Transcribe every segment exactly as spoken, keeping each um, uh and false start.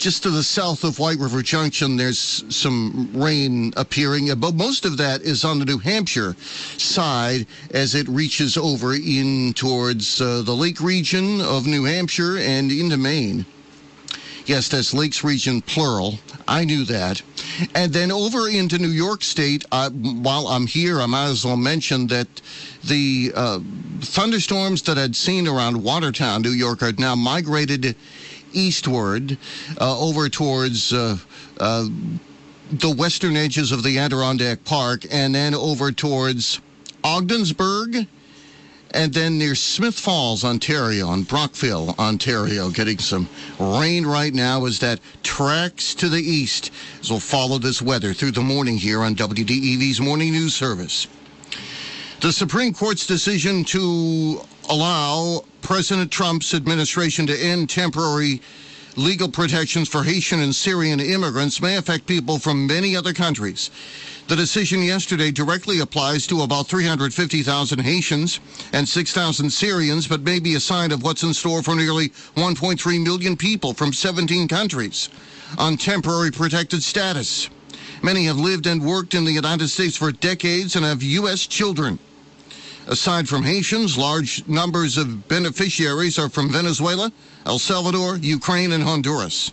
just to the south of White River Junction, there's some rain appearing, but most of that is on the New Hampshire side as it reaches over in towards uh, the lake region of New Hampshire and into Maine. Yes, that's Lakes region, plural. I knew that. And then over into New York State, uh, while I'm here, I might as well mention that the uh, thunderstorms that I'd seen around Watertown, New York, are now migrated eastward uh, over towards uh, uh, the western edges of the Adirondack Park, and then over towards Ogdensburg, and then near Smith Falls, Ontario, and Brockville, Ontario, getting some rain right now as that tracks to the east. As we'll follow this weather through the morning here on W D E V's Morning News Service. The Supreme Court's decision to allow President Trump's administration to end temporary legal protections for Haitian and Syrian immigrants may affect people from many other countries. The decision yesterday directly applies to about three hundred fifty thousand Haitians and six thousand Syrians, but may be a sign of what's in store for nearly one point three million people from seventeen countries on temporary protected status. Many have lived and worked in the United States for decades and have U S children. Aside from Haitians, large numbers of beneficiaries are from Venezuela, El Salvador, Ukraine, and Honduras.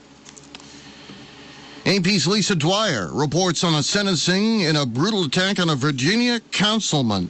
A P's Lisa Dwyer reports on a sentencing in a brutal attack on a Virginia councilman.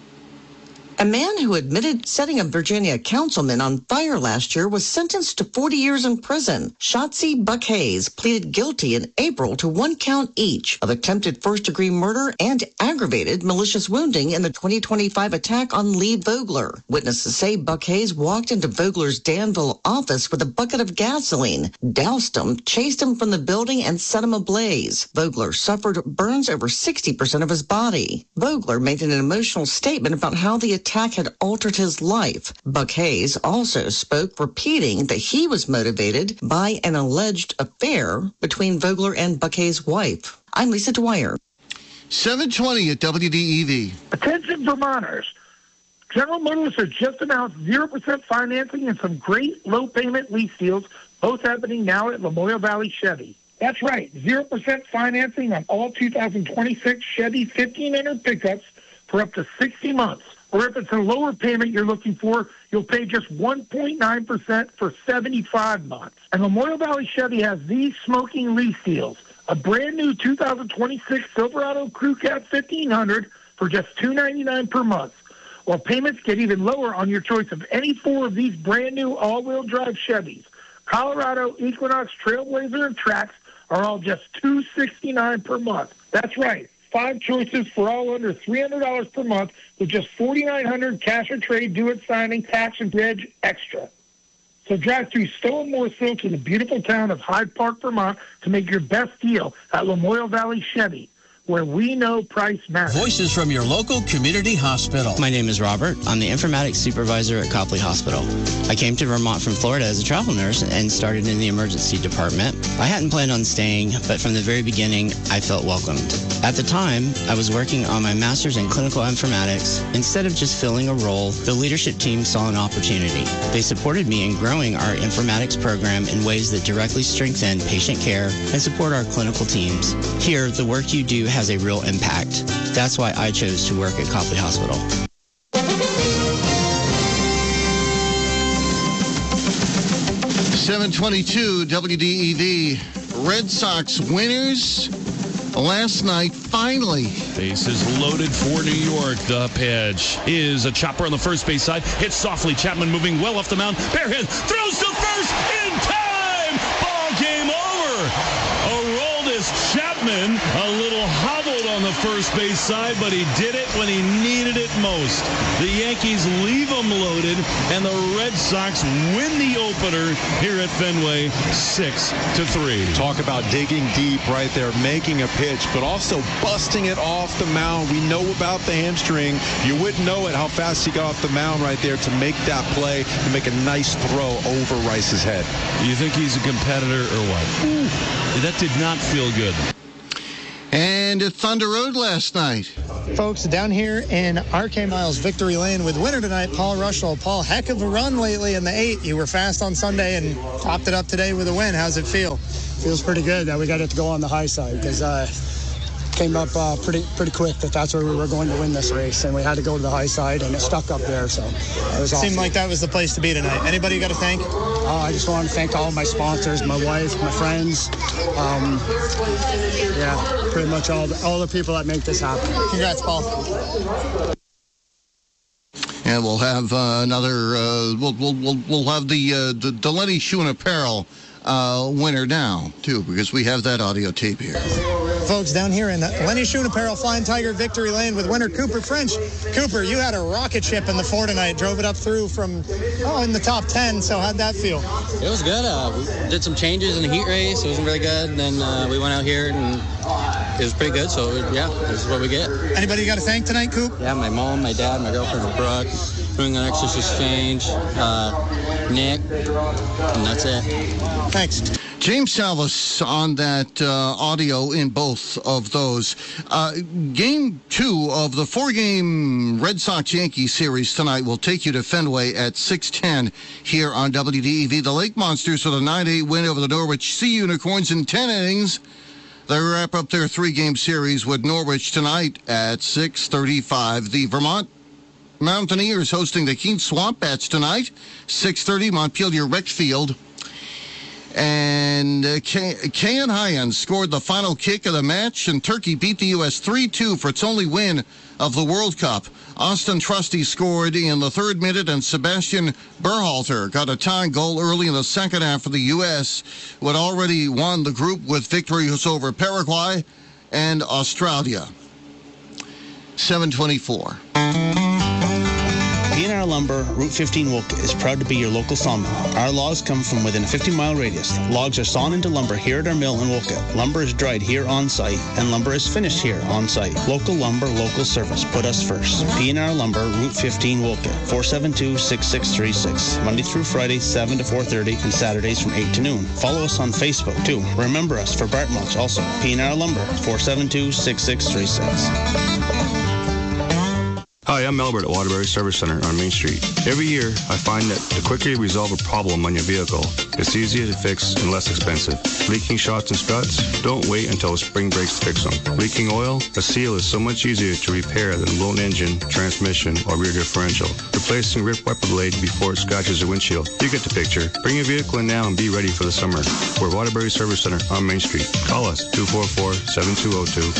A man who admitted setting a Virginia councilman on fire last year was sentenced to forty years in prison. Shotzi Buck Hayes pleaded guilty in April to one count each of attempted first-degree murder and aggravated malicious wounding in the twenty twenty-five attack on Lee Vogler. Witnesses say Buck Hayes walked into Vogler's Danville office with a bucket of gasoline, doused him, chased him from the building, and set him ablaze. Vogler suffered burns over sixty percent of his body. Vogler made an emotional statement about how the attack attack had altered his life. Buck Hayes also spoke, repeating that he was motivated by an alleged affair between Vogler and Buck Hayes' wife. I'm Lisa Dwyer. seven twenty at W D E V. Attention Vermonters. General Motors has just announced zero percent financing and some great low-payment lease deals, both happening now at Lamoille Valley Chevy. That's right, zero percent financing on all two thousand twenty-six Chevy fifteen hundred pickups for up to sixty months. Or if it's a lower payment you're looking for, you'll pay just one point nine percent for seventy-five months. And Lamoille Valley Chevy has these smoking lease deals. A brand new two thousand twenty-six Silverado Crew Cab fifteen hundred for just two hundred ninety-nine dollars per month. While payments get even lower on your choice of any four of these brand new all-wheel drive Chevys. Colorado, Equinox, Trailblazer, and Trax are all just two hundred sixty-nine dollars per month. That's right. Five choices for all under three hundred dollars per month with just four thousand nine hundred dollars cash or trade, do-it signing, tax, and reg extra. So drive through Stowe and Morrisville to the beautiful town of Hyde Park, Vermont to make your best deal at Lamoille Valley Chevy, where we know price matters. Voices from your local community hospital. My name is Robert. I'm the informatics supervisor at Copley Hospital. I came to Vermont from Florida as a travel nurse and started in the emergency department. I hadn't planned on staying, but from the very beginning, I felt welcomed. At the time, I was working on my master's in clinical informatics. Instead of just filling a role, the leadership team saw an opportunity. They supported me in growing our informatics program in ways that directly strengthen patient care and support our clinical teams. Here, the work you do has a real impact. That's why I chose to work at Copley Hospital. seven twenty-two W D E V. Red Sox winners last night, finally. Bases loaded for New York. The pitch is a chopper on the first base side. Hits softly. Chapman moving well off the mound. Barehand throws to first in time. Ball game over. Aroldis Chapman a little hobbled on the first base side, but he did it when he needed it most. The Yankees leave them loaded, and the Red Sox win the opener here at Fenway, six to three. Talk about digging deep right there, making a pitch, but also busting it off the mound. We know about the hamstring. You wouldn't know it how fast he got off the mound right there to make that play and make a nice throw over Rice's head. You think he's a competitor or what? Ooh, that did not feel good. And and at Thunder Road last night. Folks, down here in R K Miles Victory Lane with winner tonight, Paul Rushell. Paul, heck of a run lately in the eight. You were fast on Sunday and topped it up today with a win. How's it feel? Feels pretty good that we got it to go on the high side because uh, came up uh, pretty pretty quick that that's where we were going to win this race, and we had to go to the high side, and it stuck up there, so it was awesome. Seemed like that was the place to be tonight. Anybody you got to thank? Uh, I just want to thank all of my sponsors, my wife, my friends, um, yeah, pretty much all the, all the people that make this happen. Congrats, Paul. And we'll have uh, another, uh, we'll, we'll, we'll, we'll have the, uh, the, the Lenny Shoe and Apparel uh, winner now, too, because we have that audio tape here. Folks, down here in Lenny Shoe and Apparel Flying Tiger Victory Lane with winner Cooper French. Cooper, you had a rocket ship in the four tonight, drove it up through from, oh, in the top ten, so how'd that feel? It was good. Uh, we did some changes in the heat race. It wasn't very good. And then uh, we went out here and it was pretty good. So, yeah, this is what we get. Anybody you got to thank tonight, Coop? Yeah, my mom, my dad, my girlfriend, Brooke, doing an exercise exchange, uh, Nick, and that's it. Thanks. James Salvis on that uh, audio in both of those. Uh, game two of the four-game Red Sox-Yankees series tonight will take you to Fenway at six ten here on W D E V. The Lake Monsters with a nine eight win over the Norwich Sea Unicorns in ten innings. They wrap up their three-game series with Norwich tonight at six thirty-five. The Vermont Mountaineers hosting the Keene Swamp Bats tonight, six thirty, Montpelier Rec Field. And uh, Kayan Hyan scored the final kick of the match, and Turkey beat the U S three two for its only win of the World Cup. Austin Trusty scored in the third minute, and Sebastian Berhalter got a tying goal early in the second half for the U S, who had already won the group with victories over Paraguay and Australia. seven twenty-four. P and R Lumber, Route fifteen Wolcott is proud to be your local sawmill. Our logs come from within a fifty mile radius. Logs are sawn into lumber here at our mill in Wolcott. Lumber is dried here on site, and lumber is finished here on site. Local lumber, local service. Put us first. P and R Lumber, Route fifteen Wolcott, four seven two, six six three six. Monday through Friday, seven to four thirty, and Saturdays from eight to noon. Follow us on Facebook, too. Remember us for Bart Mulch also. P and R Lumber, four seven two, six six three six. Hi, I'm Albert at Waterbury Service Center on Main Street. Every year, I find that the quicker you resolve a problem on your vehicle, it's easier to fix and less expensive. Leaking shocks and struts? Don't wait until the spring breaks to fix them. Leaking oil? A seal is so much easier to repair than a blown engine, transmission, or rear differential. Replacing ripped wiper blade before it scratches your windshield. You get the picture. Bring your vehicle in now and be ready for the summer. We're Waterbury Service Center on Main Street. Call us, two four four, seven two zero two.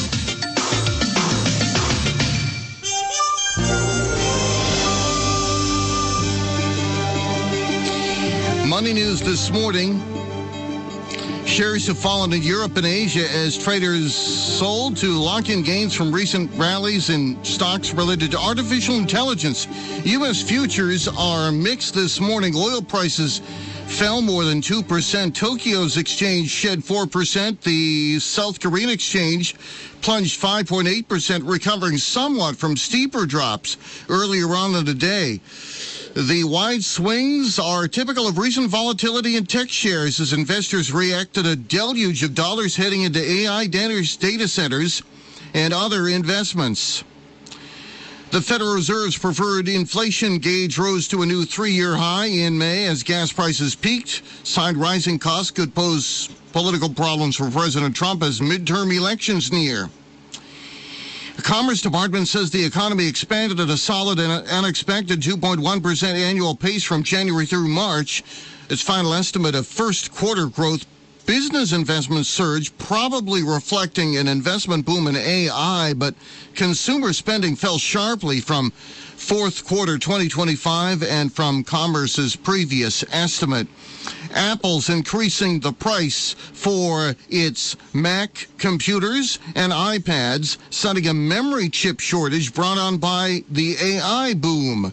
Money news this morning. Shares have fallen in Europe and Asia as traders sold to lock in gains from recent rallies in stocks related to artificial intelligence. U S futures are mixed this morning. Oil prices fell more than two percent. Tokyo's exchange shed four percent. The South Korean exchange plunged five point eight percent, recovering somewhat from steeper drops earlier on in the day. The wide swings are typical of recent volatility in tech shares as investors react to a deluge of dollars heading into A I data centers and other investments. The Federal Reserve's preferred inflation gauge rose to a new three-year high in May as gas prices peaked. Side rising costs could pose political problems for President Trump as midterm elections near. The Commerce Department says the economy expanded at a solid and unexpected two point one percent annual pace from January through March. Its final estimate of first quarter growth business investment surge, probably reflecting an investment boom in A I, but consumer spending fell sharply from fourth quarter twenty twenty-five and from Commerce's previous estimate. Apple's increasing the price for its Mac computers and iPads, citing a memory chip shortage brought on by the A I boom.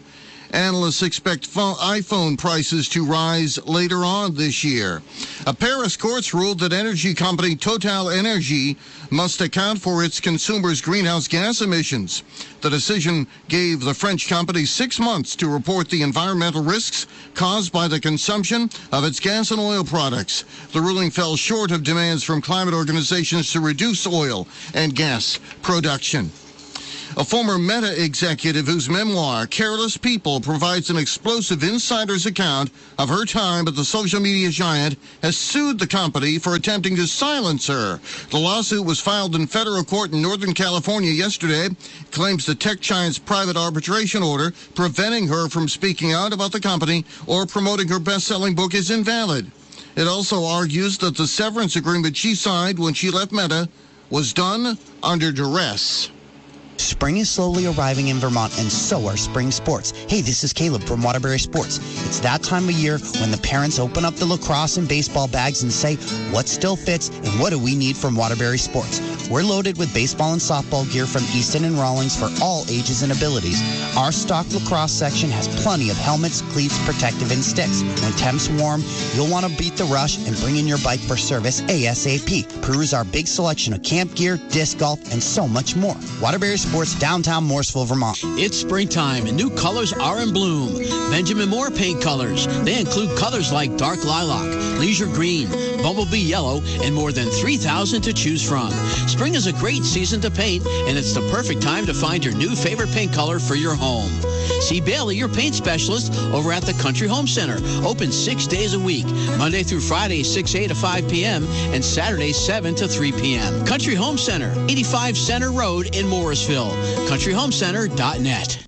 Analysts expect phone, iPhone prices to rise later on this year. A Paris court ruled that energy company Total Energy must account for its consumers' greenhouse gas emissions. The decision gave the French company six months to report the environmental risks caused by the consumption of its gas and oil products. The ruling fell short of demands from climate organizations to reduce oil and gas production. A former Meta executive whose memoir, Careless People, provides an explosive insider's account of her time at the social media giant, has sued the company for attempting to silence her. The lawsuit was filed in federal court in Northern California yesterday. It claims the tech giant's private arbitration order preventing her from speaking out about the company or promoting her best-selling book is invalid. It also argues that the severance agreement she signed when she left Meta was done under duress. Spring is slowly arriving in Vermont, and so are spring sports. Hey, this is Caleb from Waterbury Sports. It's that time of year when the parents open up the lacrosse and baseball bags and say, what still fits and what do we need from Waterbury Sports? We're loaded with baseball and softball gear from Easton and Rawlings for all ages and abilities. Our stock lacrosse section has plenty of helmets, cleats, protective, and sticks. When temps warm, you'll want to beat the rush and bring in your bike for service ASAP. Peruse our big selection of camp gear, disc golf, and so much more. Waterbury Sports, downtown Morrisville, Vermont. It's springtime and new colors are in bloom. Benjamin Moore paint colors. They include colors like dark lilac, leisure green, bumblebee yellow, and more than three thousand to choose from. Spring is a great season to paint, and it's the perfect time to find your new favorite paint color for your home. See Bailey, your paint specialist, over at the Country Home Center. Open six days a week, Monday through Friday, six a to five p.m., and Saturday, seven to three p.m. Country Home Center, eighty-five Center Road in Morrisville. country home center dot net.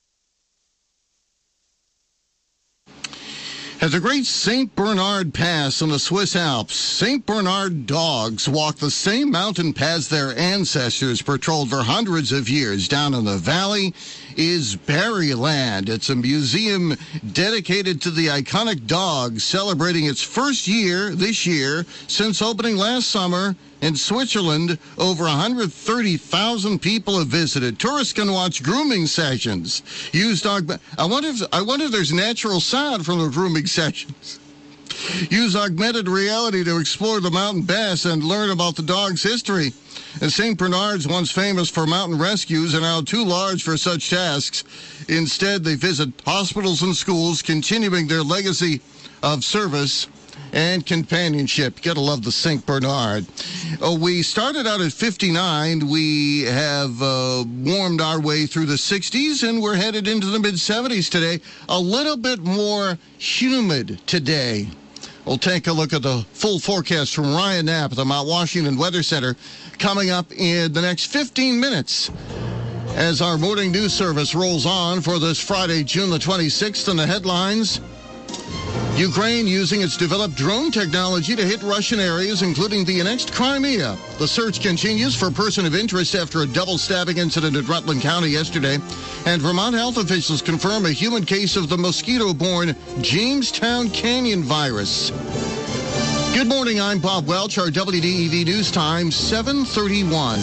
At the Great Saint Bernard Pass in the Swiss Alps, Saint Bernard dogs walk the same mountain paths their ancestors patrolled for hundreds of years. Down in the valley is Berryland. It's a museum dedicated to the iconic dog, celebrating its first year this year since opening last summer. In Switzerland, over one hundred thirty thousand people have visited. Tourists can watch grooming sessions. Use dog. I wonder if I wonder if there's natural sound from the grooming sessions. Use augmented reality to explore the mountain bass and learn about the dog's history. And Saint Bernard's, once famous for mountain rescues, are now too large for such tasks. Instead, they visit hospitals and schools, continuing their legacy of service and companionship. You gotta love the Saint Bernard. Oh, we started out at fifty-nine. We have uh, warmed our way through the sixties, and we're headed into the mid seventies today. A little bit more humid today. We'll take a look at the full forecast from Ryan Knapp at the Mount Washington Weather Center coming up in the next fifteen minutes. As our morning news service rolls on for this Friday, June the twenty-sixth, and the headlines: Ukraine using its developed drone technology to hit Russian areas, including the annexed Crimea. The search continues for a person of interest after a double stabbing incident in Rutland County yesterday. And Vermont health officials confirm a human case of the mosquito-borne Jamestown Canyon virus. Good morning, I'm Bob Welch. Our W D E V News Time, seven thirty-one.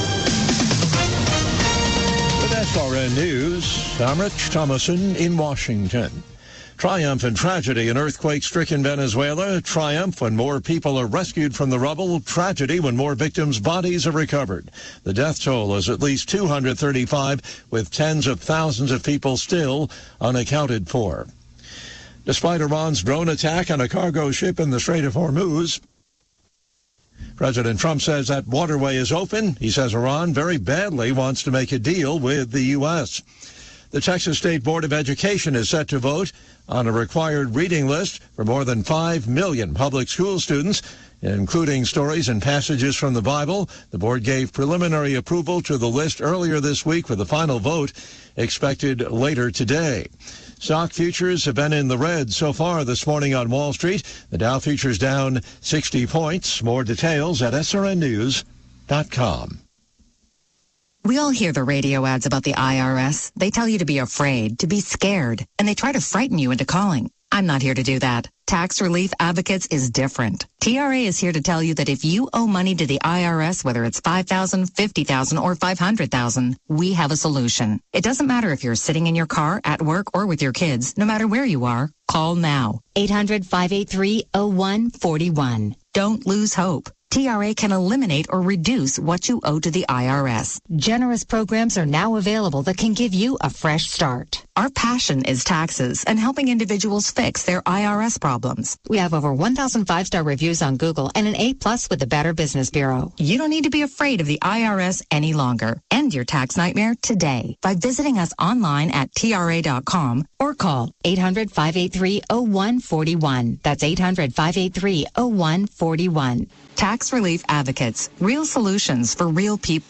With S R N News, I'm Rich Thomason in Washington. Triumph and tragedy in earthquake-stricken Venezuela. Triumph when more people are rescued from the rubble. Tragedy when more victims' bodies are recovered. The death toll is at least two hundred thirty-five, with tens of thousands of people still unaccounted for. Despite Iran's drone attack on a cargo ship in the Strait of Hormuz, President Trump says that waterway is open. He says Iran very badly wants to make a deal with the U S The Texas State Board of Education is set to vote on a required reading list for more than five million public school students, including stories and passages from the Bible. The board gave preliminary approval to the list earlier this week, with the final vote expected later today. Stock futures have been in the red so far this morning on Wall Street. The Dow futures down sixty points. More details at S R N news dot com. We all hear the radio ads about the I R S. They tell you to be afraid, to be scared, and they try to frighten you into calling. I'm not here to do that. Tax Relief Advocates is different. T R A is here to tell you that if you owe money to the I R S, whether it's five thousand dollars, fifty thousand dollars, or five hundred thousand dollars, we have a solution. It doesn't matter if you're sitting in your car, at work, or with your kids. No matter where you are, call now. eight hundred, five eight three, oh one four one. Don't lose hope. T R A can eliminate or reduce what you owe to the I R S. Generous programs are now available that can give you a fresh start. Our passion is taxes and helping individuals fix their I R S problems. We have over one thousand five-star reviews on Google and an A plus with the Better Business Bureau. You don't need to be afraid of the I R S any longer. End your tax nightmare today by visiting us online at T R A dot com or call eight hundred, five eight three, oh one four one. That's eight hundred, five eight three, oh one four one. Tax Relief Advocates, real solutions for real people.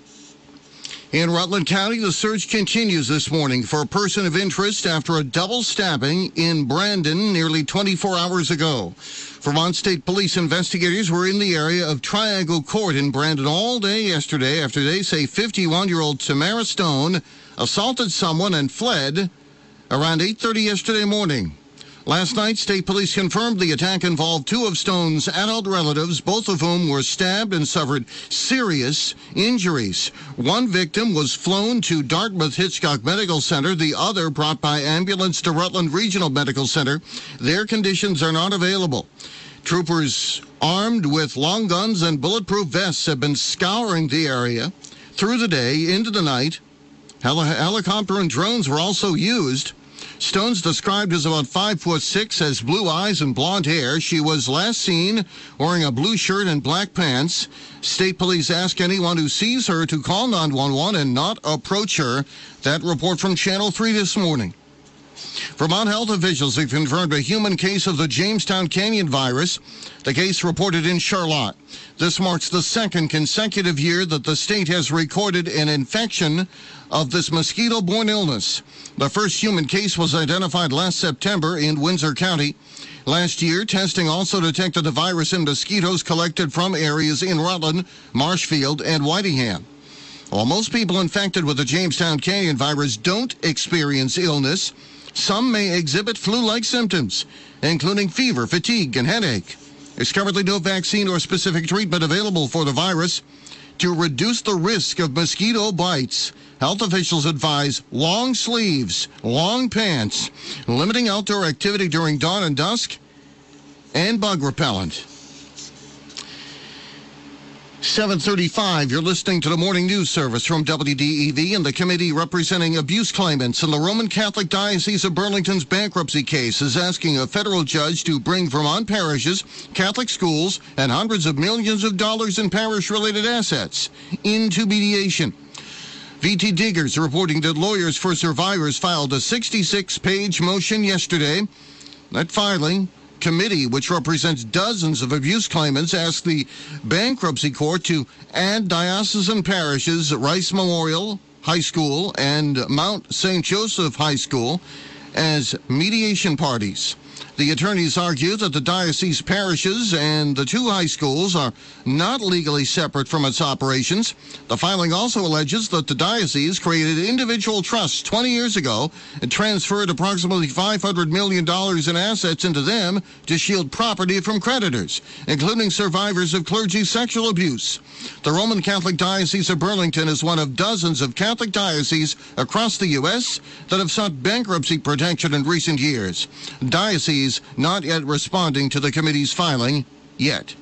In Rutland County, the search continues this morning for a person of interest after a double stabbing in Brandon nearly twenty-four hours ago. Vermont State Police investigators were in the area of Triangle Court in Brandon all day yesterday after they say fifty-one-year-old Tamara Stone assaulted someone and fled around eight thirty yesterday morning. Last night, state police confirmed the attack involved two of Stone's adult relatives, both of whom were stabbed and suffered serious injuries. One victim was flown to Dartmouth Hitchcock Medical Center, the other brought by ambulance to Rutland Regional Medical Center. Their conditions are not available. Troopers armed with long guns and bulletproof vests have been scouring the area through the day into the night. Heli- helicopter and drones were also used. Stone's described as about five foot six, has blue eyes and blonde hair. She was last seen wearing a blue shirt and black pants. State police ask anyone who sees her to call nine one one and not approach her. That report from Channel three this morning. Vermont health officials have confirmed a human case of the Jamestown Canyon virus. The case reported in Charlotte. This marks the second consecutive year that the state has recorded an infection of this mosquito-borne illness. The first human case was identified last September in Windsor County. Last year, testing also detected the virus in mosquitoes collected from areas in Rutland, Marshfield, and Whitingham. While most people infected with the Jamestown Canyon virus don't experience illness, some may exhibit flu-like symptoms, including fever, fatigue, and headache. There's currently no vaccine or specific treatment available for the virus. To reduce the risk of mosquito bites, health officials advise long sleeves, long pants, limiting outdoor activity during dawn and dusk, and bug repellent. seven thirty-five, you're listening to the Morning News Service from W D E V and the committee representing abuse claimants in the Roman Catholic Diocese of Burlington's bankruptcy case is asking a federal judge to bring Vermont parishes, Catholic schools, and hundreds of millions of dollars in parish-related assets into mediation. V T Diggers reporting that Lawyers for Survivors filed a sixty-six page motion yesterday. That filing committee, which represents dozens of abuse claimants, asked the bankruptcy court to add diocesan parishes Rice Memorial High School and Mount Saint Joseph High School as mediation parties. The attorneys argue that the diocese parishes and the two high schools are not legally separate from its operations. The filing also alleges that the diocese created individual trusts twenty years ago and transferred approximately five hundred million dollars in assets into them to shield property from creditors, including survivors of clergy sexual abuse. The Roman Catholic Diocese of Burlington is one of dozens of Catholic dioceses across the U S that have sought bankruptcy protection in recent years. Dioceses not yet responding to the committee's filing yet.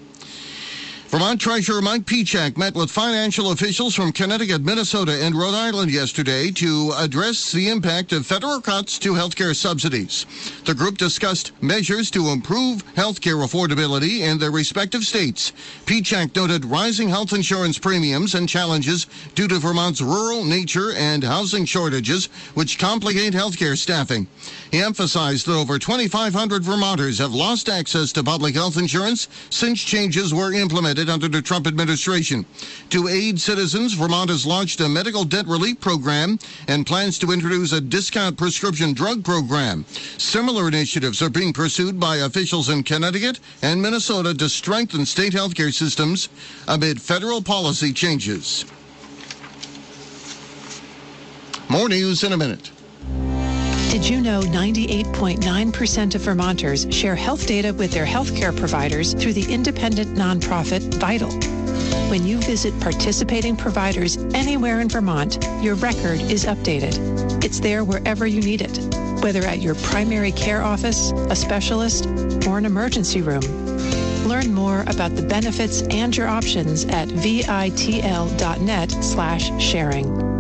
Vermont Treasurer Mike Piechak met with financial officials from Connecticut, Minnesota, and Rhode Island yesterday to address the impact of federal cuts to healthcare subsidies. The group discussed measures to improve healthcare affordability in their respective states. Piechak noted rising health insurance premiums and challenges due to Vermont's rural nature and housing shortages, which complicate healthcare staffing. He emphasized that over twenty-five hundred Vermonters have lost access to public health insurance since changes were implemented under the Trump administration. To aid citizens, Vermont has launched a medical debt relief program and plans to introduce a discount prescription drug program. Similar initiatives are being pursued by officials in Connecticut and Minnesota to strengthen state healthcare systems amid federal policy changes. More news in a minute. Did you know ninety-eight point nine percent of Vermonters share health data with their healthcare providers through the independent nonprofit Vital? When you visit participating providers anywhere in Vermont, your record is updated. It's there wherever you need it, whether at your primary care office, a specialist, or an emergency room. Learn more about the benefits and your options at vitl.net slash sharing.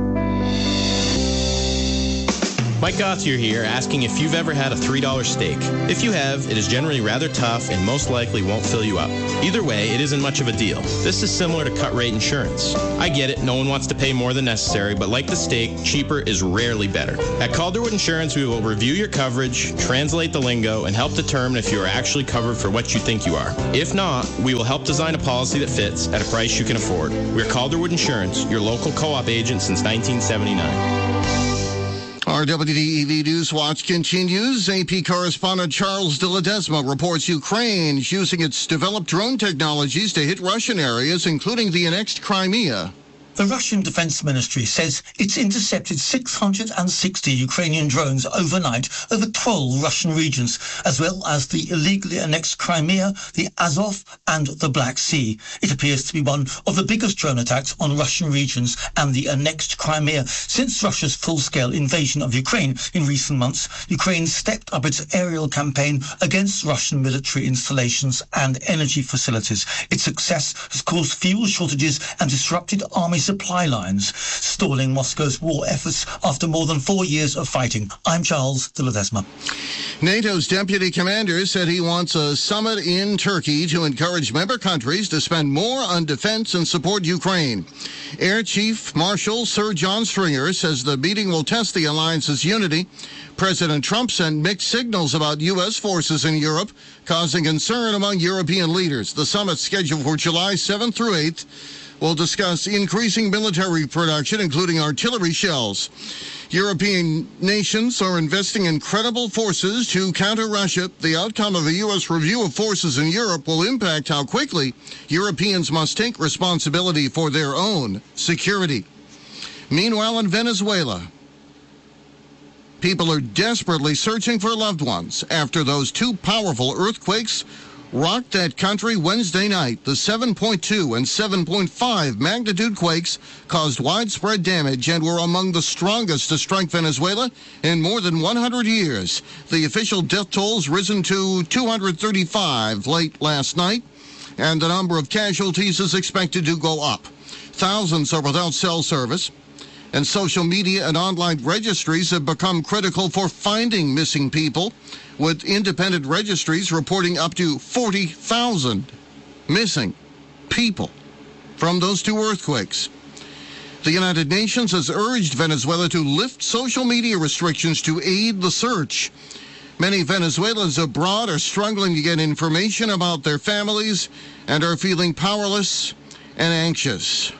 Mike Gauthier here, asking if you've ever had a three dollar steak. If you have, it is generally rather tough and most likely won't fill you up. Either way, it isn't much of a deal. This is similar to cut rate insurance. I get it, no one wants to pay more than necessary, but like the steak, cheaper is rarely better. At Calderwood Insurance, we will review your coverage, translate the lingo, and help determine if you are actually covered for what you think you are. If not, we will help design a policy that fits at a price you can afford. We're Calderwood Insurance, your local co-op agent since nineteen seventy-nine. Our W D E V News Watch continues. A P correspondent Charles de Ledesma reports Ukraine is using its developed drone technologies to hit Russian areas, including the annexed Crimea. The Russian Defense Ministry says it's intercepted six hundred sixty Ukrainian drones overnight over twelve Russian regions, as well as the illegally annexed Crimea, the Azov, and the Black Sea. It appears to be one of the biggest drone attacks on Russian regions and the annexed Crimea since Russia's full-scale invasion of Ukraine in recent months. Ukraine stepped up its aerial campaign against Russian military installations and energy facilities. Its success has caused fuel shortages and disrupted army supply lines, stalling Moscow's war efforts after more than four years of fighting. I'm Charles de Ledesma. NATO's deputy commander said he wants a summit in Turkey to encourage member countries to spend more on defense and support Ukraine. Air Chief Marshal Sir John Stringer says the meeting will test the alliance's unity. President Trump sent mixed signals about U S forces in Europe, causing concern among European leaders. The summit, scheduled for July seventh through eighth, will discuss increasing military production, including artillery shells. European nations are investing in credible forces to counter Russia. The outcome of a U S review of forces in Europe will impact how quickly Europeans must take responsibility for their own security. Meanwhile, in Venezuela, people are desperately searching for loved ones after those two powerful earthquakes rocked that country Wednesday night. The seven point two and seven point five magnitude quakes caused widespread damage and were among the strongest to strike Venezuela in more than one hundred years. The official death tolls risen to two hundred thirty-five late last night, and the number of casualties is expected to go up. Thousands are without cell service, and social media and online registries have become critical for finding missing people, with independent registries reporting up to forty thousand missing people from those two earthquakes. The United Nations has urged Venezuela to lift social media restrictions to aid the search. Many Venezuelans abroad are struggling to get information about their families and are feeling powerless and anxious.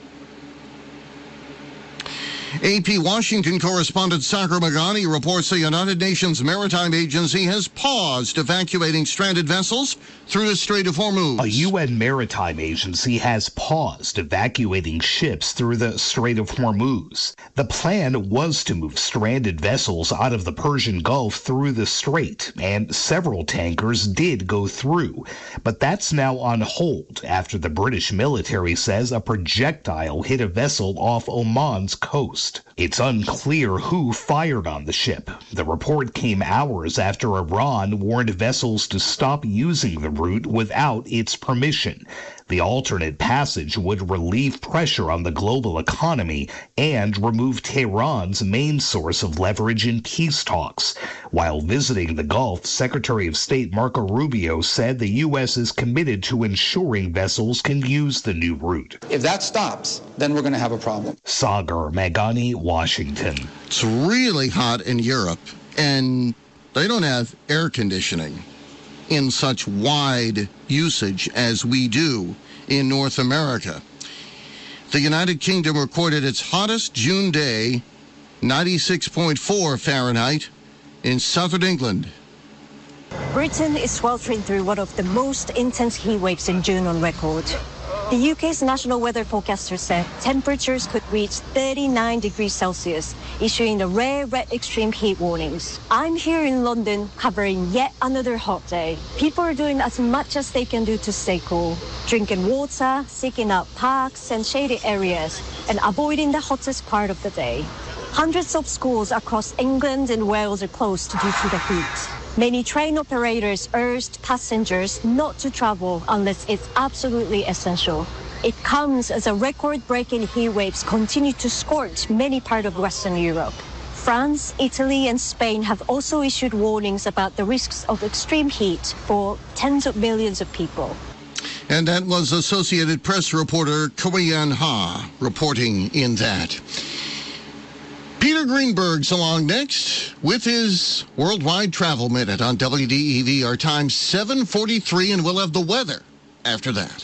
A P Washington correspondent Sagar Meghani reports the United Nations Maritime Agency has paused evacuating stranded vessels through the Strait of Hormuz. A U N maritime agency has paused evacuating ships through the Strait of Hormuz. The plan was to move stranded vessels out of the Persian Gulf through the strait, and several tankers did go through. But that's now on hold after the British military says a projectile hit a vessel off Oman's coast. It's unclear who fired on the ship. The report came hours after Iran warned vessels to stop using the route without its permission. The alternate passage would relieve pressure on the global economy and remove Tehran's main source of leverage in peace talks. While visiting the Gulf, Secretary of State Marco Rubio said the U S is committed to ensuring vessels can use the new route. If that stops, then we're going to have a problem. Sagar Meghani, Washington. It's really hot in Europe, and they don't have air conditioning in such wide usage as we do in North America. The United Kingdom recorded its hottest June day, ninety-six point four Fahrenheit, in southern England. Britain is sweltering through one of the most intense heat waves in June on record. The U K's national weather forecaster said temperatures could reach thirty-nine degrees Celsius, issuing the rare red extreme heat warnings. I'm here in London covering yet another hot day. People are doing as much as they can do to stay cool, drinking water, seeking out parks and shady areas, and avoiding the hottest part of the day. Hundreds of schools across England and Wales are closed due to the heat. Many train operators urged passengers not to travel unless it's absolutely essential. It comes as a record-breaking heat waves continue to scorch many parts of Western Europe. France, Italy, and Spain have also issued warnings about the risks of extreme heat for tens of millions of people. And that was Associated Press reporter Korean Ha reporting in that. Peter Greenberg's along next with his Worldwide Travel Minute on W D E V. Our time seven forty-three, and we'll have the weather after that.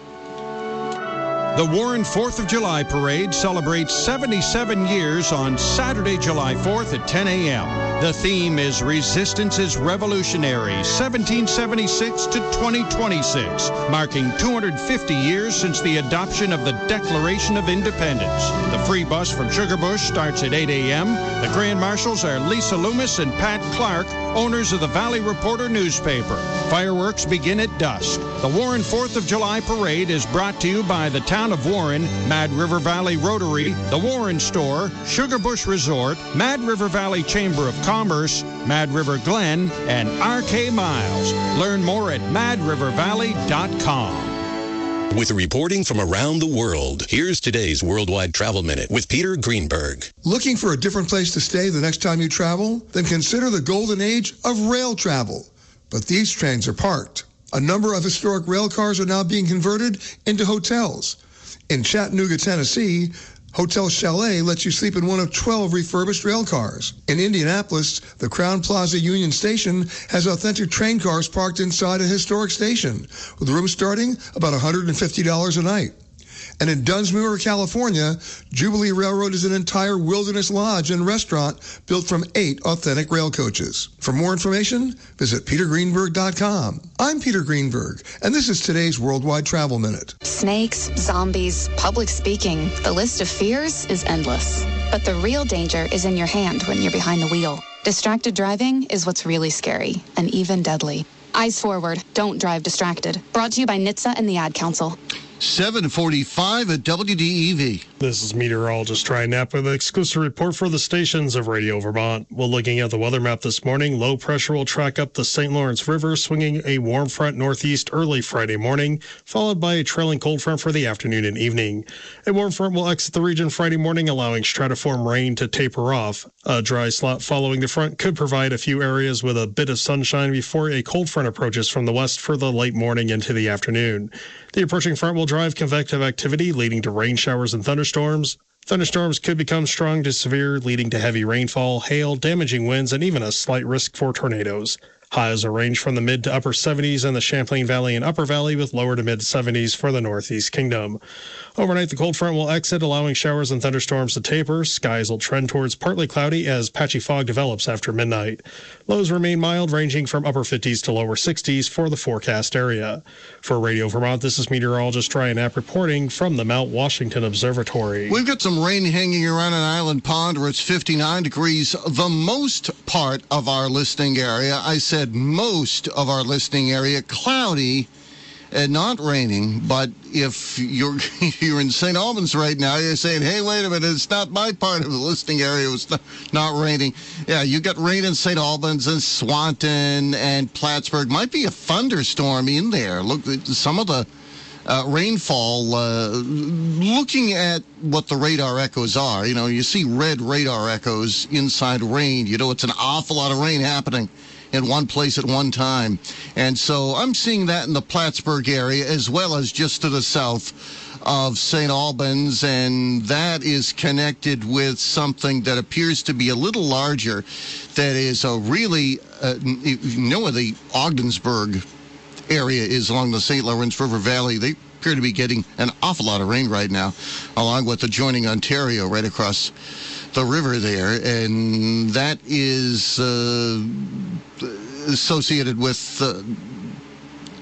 The Warren fourth of July Parade celebrates seventy-seven years on Saturday, July fourth at ten a.m. The theme is Resistance is Revolutionary, seventeen seventy-six to twenty twenty-six, marking two hundred fifty years since the adoption of the Declaration of Independence. The free bus from Sugarbush starts at eight a.m. The Grand Marshals are Lisa Loomis and Pat Clark, owners of the Valley Reporter newspaper. Fireworks begin at dusk. The Warren fourth of July Parade is brought to you by the Town of Warren, Mad River Valley Rotary, the Warren Store, Sugarbush Resort, Mad River Valley Chamber of Commerce, Mad River Glen, and R K Miles. Learn more at mad river valley dot com. With reporting from around the world, here's today's Worldwide Travel Minute with Peter Greenberg. Looking for a different place to stay the next time you travel? Then consider the golden age of rail travel. But these trains are parked. A number of historic rail cars are now being converted into hotels. In Chattanooga, Tennessee, Hotel Chalet lets you sleep in one of twelve refurbished rail cars. In Indianapolis, the Crown Plaza Union Station has authentic train cars parked inside a historic station, with rooms starting about one hundred fifty dollars a night. And in Dunsmuir, California, Jubilee Railroad is an entire wilderness lodge and restaurant built from eight authentic rail coaches. For more information, visit peter greenberg dot com. I'm Peter Greenberg, and this is today's Worldwide Travel Minute. Snakes, zombies, public speaking. The list of fears is endless. But the real danger is in your hand when you're behind the wheel. Distracted driving is what's really scary and even deadly. Eyes forward. Don't drive distracted. Brought to you by N H T S A and the Ad Council. seven forty-five at W D E V. This is meteorologist Ryan Knapp with an exclusive report for the stations of Radio Vermont. Well, looking at the weather map this morning, low pressure will track up the Saint Lawrence River, swinging a warm front northeast early Friday morning, followed by a trailing cold front for the afternoon and evening. A warm front will exit the region Friday morning, allowing stratiform rain to taper off. A dry slot following the front could provide a few areas with a bit of sunshine before a cold front approaches from the west for the late morning into the afternoon. The approaching front will drive convective activity, leading to rain showers and thunderstorms. Thunderstorms could become strong to severe, leading to heavy rainfall, hail, damaging winds, and even a slight risk for tornadoes. Highs will range from the mid to upper seventies in the Champlain Valley and Upper Valley, with lower to mid seventies for the Northeast Kingdom. Overnight, the cold front will exit, allowing showers and thunderstorms to taper. Skies will trend towards partly cloudy as patchy fog develops after midnight. Lows remain mild, ranging from upper fifties to lower sixties for the forecast area. For Radio Vermont, this is meteorologist Ryan Knapp reporting from the Mount Washington Observatory. We've got some rain hanging around an island pond where it's fifty-nine degrees the most part of our listening area. I said most of our listening area, cloudy and not raining. But if you're you're in Saint Albans right now, you're saying, hey, wait a minute, it's not my part of the listening area. It was not, not raining. Yeah, you got rain in Saint Albans and Swanton and Plattsburgh. Might be a thunderstorm in there. Look, some of the uh, rainfall, uh, looking at what the radar echoes are, you know, you see red radar echoes inside rain. You know, it's an awful lot of rain happening in one place at one time. And so I'm seeing that in the Plattsburgh area, as well as just to the south of Saint Albans, and that is connected with something that appears to be a little larger, that is a really, uh, you know where the Ogdensburg area is along the Saint Lawrence River Valley. They appear to be getting an awful lot of rain right now, along with adjoining Ontario right across the river there, and that is uh, associated with uh,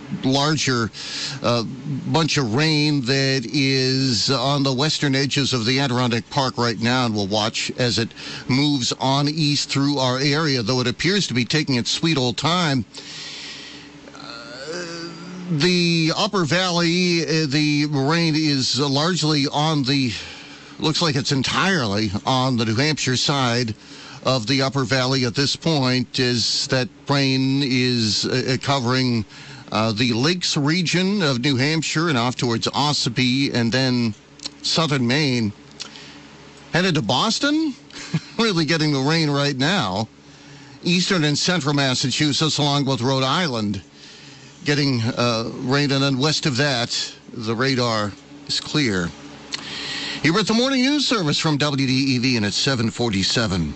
larger uh, bunch of rain that is on the western edges of the Adirondack Park right now, and we'll watch as it moves on east through our area, though it appears to be taking its sweet old time. Uh, the upper valley, uh, the rain is uh, largely on the, looks like it's entirely on the New Hampshire side of the upper valley at this point, as that rain is uh, covering Uh, the Lakes region of New Hampshire and off towards Ossipee and then southern Maine. Headed to Boston, really getting the rain right now. Eastern and central Massachusetts along with Rhode Island getting uh, rain, and then west of that, the radar is clear. Here at the Morning News Service from W D E V, and it's seven forty-seven.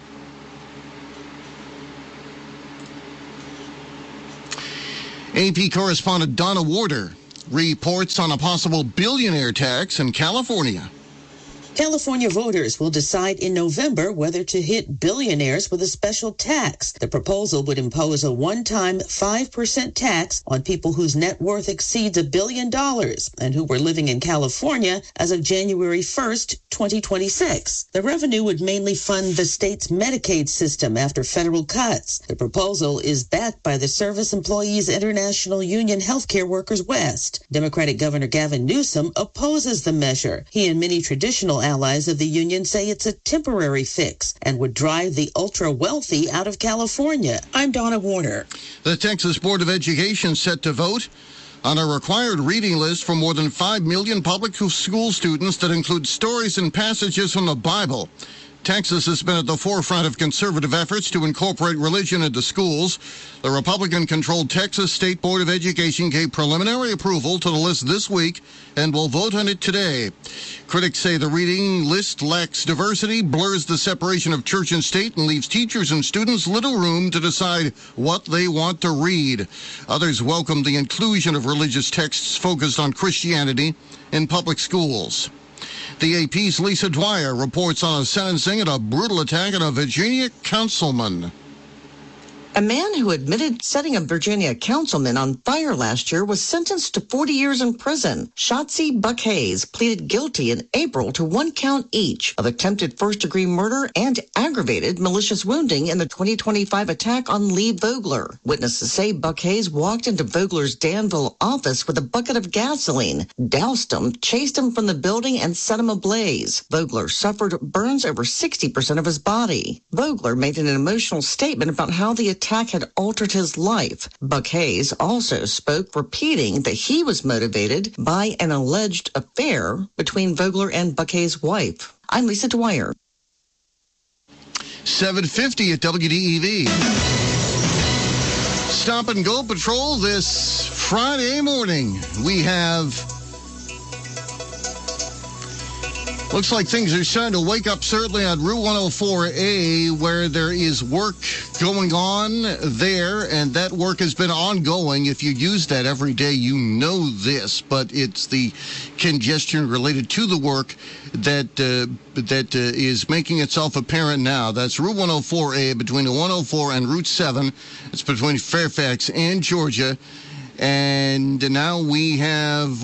A P correspondent Donna Warder reports on a possible billionaire tax in California. California voters will decide in November whether to hit billionaires with a special tax. The proposal would impose a one-time five percent tax on people whose net worth exceeds a billion dollars and who were living in California as of January first, twenty twenty-six. The revenue would mainly fund the state's Medicaid system after federal cuts. The proposal is backed by the Service Employees International Union Healthcare Workers West. Democratic Governor Gavin Newsom opposes the measure. He and many traditional allies of the union say it's a temporary fix and would drive the ultra-wealthy out of California. I'm Donna Warner. The Texas Board of Education set to vote on a required reading list for more than five million public school students that include stories and passages from the Bible. Texas has been at the forefront of conservative efforts to incorporate religion into schools. The Republican-controlled Texas State Board of Education gave preliminary approval to the list this week and will vote on it today. Critics say the reading list lacks diversity, blurs the separation of church and state, and leaves teachers and students little room to decide what they want to read. Others welcome the inclusion of religious texts focused on Christianity in public schools. The A P's Lisa Dwyer reports on a sentencing and a brutal attack on a Virginia councilman. A man who admitted setting a Virginia councilman on fire last year was sentenced to forty years in prison. Shotzi Buck Hayes pleaded guilty in April to one count each of attempted first-degree murder and aggravated malicious wounding in the twenty twenty-five attack on Lee Vogler. Witnesses say Buck Hayes walked into Vogler's Danville office with a bucket of gasoline, doused him, chased him from the building, and set him ablaze. Vogler suffered burns over sixty percent of his body. Vogler made an emotional statement about how the attack attack had altered his life. Buck Hayes also spoke, repeating that he was motivated by an alleged affair between Vogler and Buck Hayes' wife. I'm Lisa Dwyer. seven fifty at W D E V. Stop and Go Patrol this Friday morning. We have... Looks like things are starting to wake up, certainly on Route one oh four A, where there is work going on there, and that work has been ongoing. If you use that every day, you know this, but it's the congestion related to the work that uh, that uh, is making itself apparent now. That's Route one oh four A between the one oh four and Route seven. It's between Fairfax and Georgia, and now we have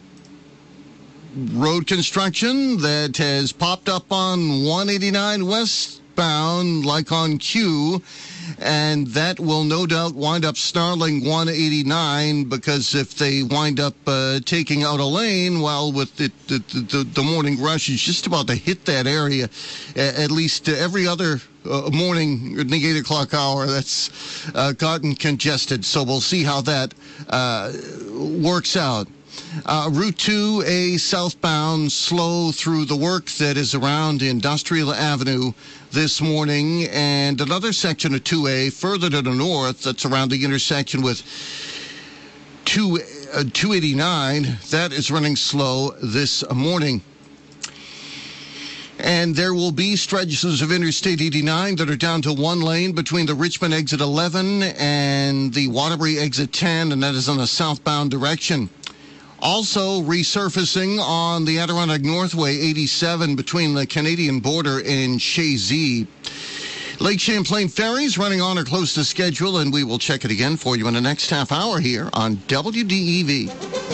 road construction that has popped up on one eighty-nine westbound like on cue, and that will no doubt wind up snarling one eighty-nine, because if they wind up uh, taking out a lane, well, with it, the, the, the morning rush is just about to hit that area, at least every other uh, morning in the eight o'clock hour, that's uh, gotten congested. So we'll see how that uh, works out. Uh, Route two A southbound, slow through the work that is around Industrial Avenue this morning, and another section of two A further to the north that's around the intersection with two, uh, two eighty-nine. That is running slow this morning. And there will be stretches of Interstate eighty-nine that are down to one lane between the Richmond exit eleven and the Waterbury exit ten, and that is on the southbound direction. Also resurfacing on the Adirondack Northway eighty-seven between the Canadian border and Chazy. Lake Champlain ferries running on or close to schedule, and we will check it again for you in the next half hour here on W D E V.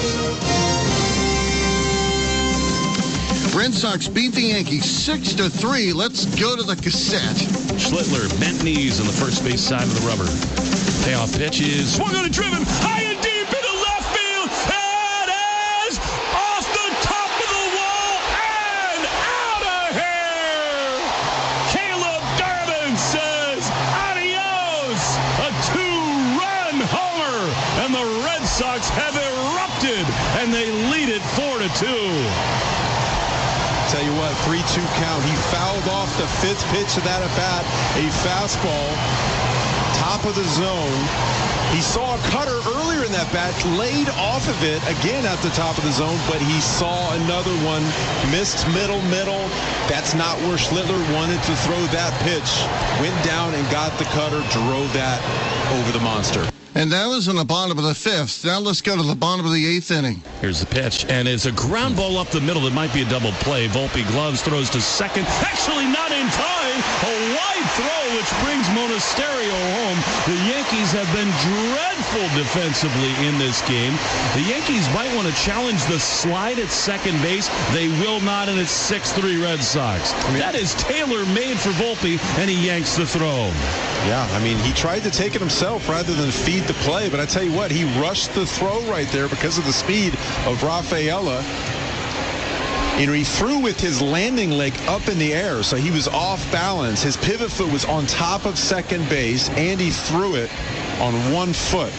Red Sox beat the Yankees six to three. Let's go to the cassette. Schlittler bent knees on the first base side of the rubber. Payoff pitch is swung on and driven high and deep into left field. It is off the top of the wall and out of here. Caleb Garvin says adios. A two-run homer, and the Red Sox have erupted, and they lead it four to two. Tell you what, three two count. He fouled off the fifth pitch of that at bat. A fastball, top of the zone. He saw a cutter earlier in that bat, laid off of it again at the top of the zone, but he saw another one, missed middle, middle. That's not where Schlittler wanted to throw that pitch. Went down and got the cutter, drove that over the monster. And that was in the bottom of the fifth. Now let's go to the bottom of the eighth inning. Here's the pitch, and it's a ground ball up the middle that might be a double play. Volpe gloves, throws to second. Actually not in time. A wide throw, which brings Monasterio home. The Yankees have been dreadful defensively in this game. The Yankees might want to challenge the slide at second base. They will not, and it's six three Red Sox. I mean, that is tailor-made for Volpe, and he yanks the throw. Yeah, I mean, he tried to take it himself rather than feed the play, but I tell you what, he rushed the throw right there because of the speed of Rafaela. And he threw with his landing leg up in the air, so he was off balance. His pivot foot was on top of second base, and he threw it on one foot.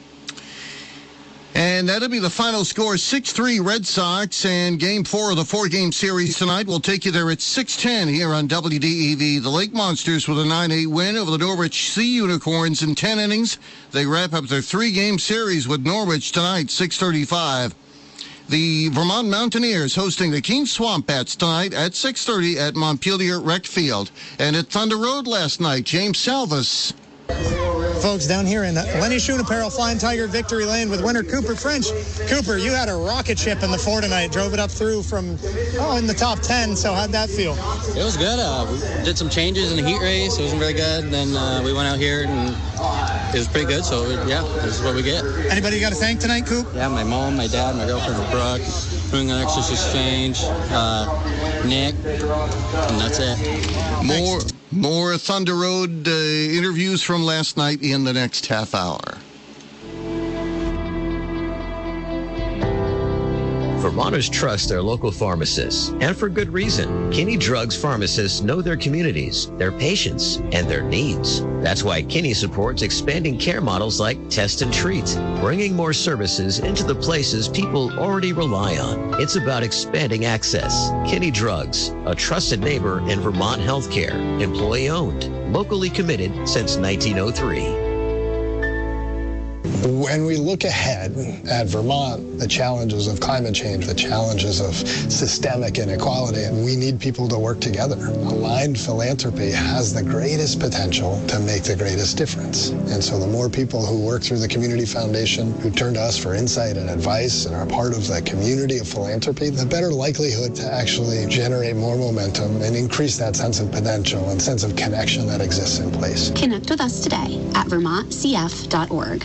And that'll be the final score, six three Red Sox, and game four of the four-game series tonight. We'll take you there at six ten here on W D E V. The Lake Monsters with a nine eight win over the Norwich Sea Unicorns in ten innings. They wrap up their three-game series with Norwich tonight, six thirty-five. The Vermont Mountaineers hosting the Keene Swamp Bats tonight at six thirty at Montpelier Rec Field. And at Thunder Road last night, James Salvis. Folks, down here in Lenny Schoen Apparel Flying Tiger Victory Lane with winner Cooper French. Cooper, you had a rocket ship in the four tonight. Drove it up through from, oh, in the top ten. So how'd that feel? It was good. Uh, we did some changes in the heat race. It wasn't very good. Then uh, we went out here and it was pretty good. So, yeah, this is what we get. Anybody you got to thank tonight, Coop? Yeah, my mom, my dad, my girlfriend, Brooke, doing an Exodus Exchange, uh, Nick, and that's it. More... More Thunder Road uh, interviews from last night in the next half hour. Vermonters trust their local pharmacists, and for good reason. Kinney Drugs pharmacists know their communities, their patients, and their needs. That's why Kinney supports expanding care models like Test and Treat, bringing more services into the places people already rely on. It's about expanding access. Kinney Drugs, a trusted neighbor in Vermont healthcare, employee-owned, locally committed since nineteen oh three. When we look ahead at Vermont, the challenges of climate change, the challenges of systemic inequality, we need people to work together. Aligned philanthropy has the greatest potential to make the greatest difference. And so the more people who work through the Community Foundation, who turn to us for insight and advice and are part of the community of philanthropy, the better likelihood to actually generate more momentum and increase that sense of potential and sense of connection that exists in place. Connect with us today at vermont c f dot org.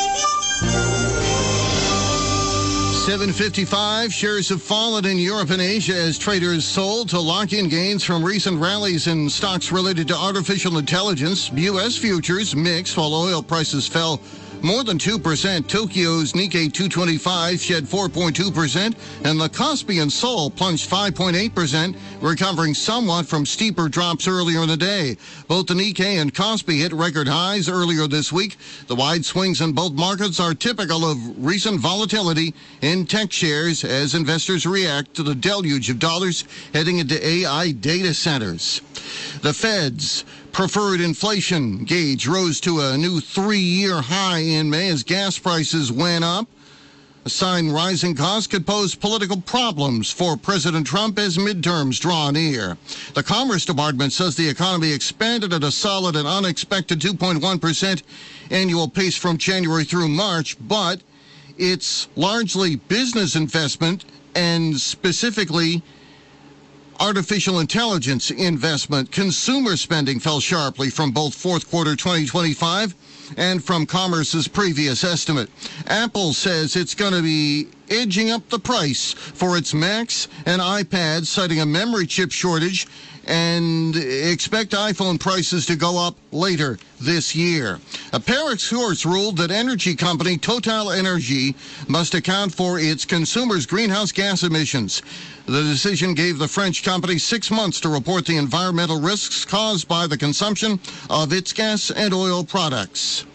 seven fifty-five, shares have fallen in Europe and Asia as traders sold to lock in gains from recent rallies in stocks related to artificial intelligence. U S futures mixed while oil prices fell more than two percent. Tokyo's Nikkei two twenty-five shed four point two percent, and the Kospi in Seoul plunged five point eight percent, recovering somewhat from steeper drops earlier in the day. Both the Nikkei and Kospi hit record highs earlier this week. The wide swings in both markets are typical of recent volatility in tech shares as investors react to the deluge of dollars heading into A I data centers. The Fed's preferred inflation gauge rose to a new three-year high in May as gas prices went up. A sign rising costs could pose political problems for President Trump as midterms draw near. The Commerce Department says the economy expanded at a solid and unexpected two point one percent annual pace from January through March, but it's largely business investment and specifically artificial intelligence investment. Consumer spending fell sharply from both fourth quarter twenty twenty-five and from Commerce's previous estimate. Apple says it's going to be edging up the price for its Macs and iPads, citing a memory chip shortage, and expect iPhone prices to go up later this year. A Paris court ruled that energy company Total Energy must account for its consumers' greenhouse gas emissions. The decision gave the French company six months to report the environmental risks caused by the consumption of its gas and oil products.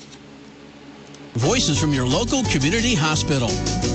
Voices from your local community hospital.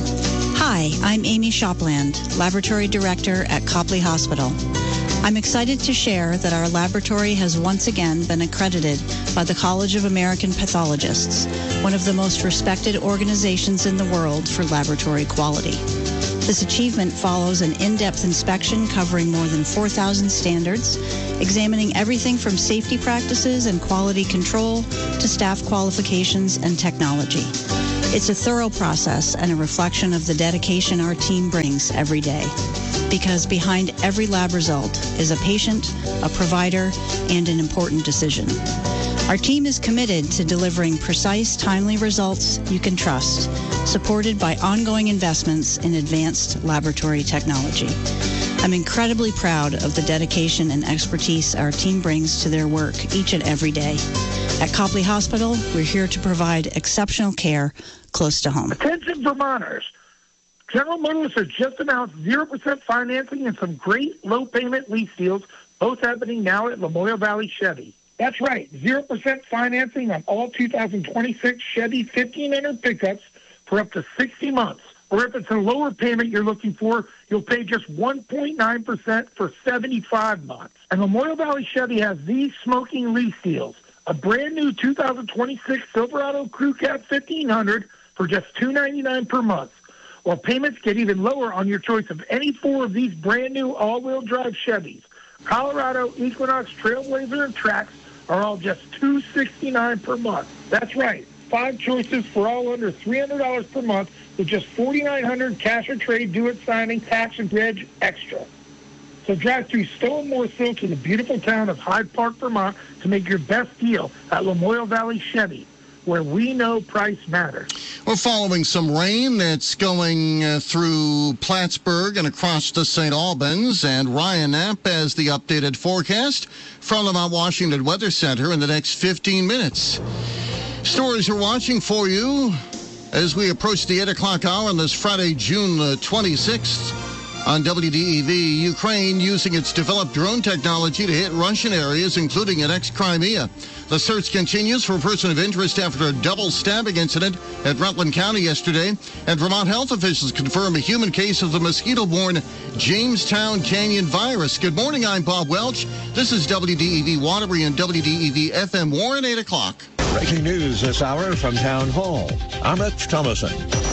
Hi, I'm Amy Shopland, Laboratory Director at Copley Hospital. I'm excited to share that our laboratory has once again been accredited by the College of American Pathologists, one of the most respected organizations in the world for laboratory quality. This achievement follows an in-depth inspection covering more than four thousand standards, examining everything from safety practices and quality control to staff qualifications and technology. It's a thorough process and a reflection of the dedication our team brings every day. Because behind every lab result is a patient, a provider, and an important decision. Our team is committed to delivering precise, timely results you can trust, supported by ongoing investments in advanced laboratory technology. I'm incredibly proud of the dedication and expertise our team brings to their work each and every day. At Copley Hospital, we're here to provide exceptional care close to home. Attention Vermonters. General Motors has just announced zero percent financing and some great low-payment lease deals, both happening now at Lamoille Valley Chevy. That's right, zero percent financing on all two thousand twenty-six Chevy fifteen hundred pickups for up to sixty months. Or if it's a lower payment you're looking for, you'll pay just one point nine percent for seventy-five months. And Lamoille Valley Chevy has these smoking lease deals. A brand new two thousand twenty-six Silverado Crew Cab fifteen hundred for just two hundred ninety-nine dollars per month. While payments get even lower on your choice of any four of these brand new all-wheel drive Chevys. Colorado, Equinox, Trailblazer, and Trax are all just two hundred sixty-nine dollars per month. That's right, five choices for all under three hundred dollars per month with just four thousand nine hundred dollars cash or trade, do-it signing, tax, and reg extra. So drive through Stowe and Morrisville to the beautiful town of Hyde Park, Vermont to make your best deal at Lamoille Valley Chevy, where we know price matters. We're following some rain that's going uh, through Plattsburgh and across the Saint Albans, and Ryan Knapp has the updated forecast from the Mount Washington Weather Center in the next fifteen minutes. Stories we're watching for you as we approach the eight o'clock hour on this Friday, June twenty-sixth. On W D E V, Ukraine using its developed drone technology to hit Russian areas, including at ex-Crimea. The search continues for a person of interest after a double stabbing incident at Rutland County yesterday. And Vermont health officials confirm a human case of the mosquito-borne Jamestown Canyon virus. Good morning, I'm Bob Welch. This is W D E V Waterbury and W D E V F M Warren, eight o'clock. Breaking news this hour from Town Hall. I'm Rich Thomason.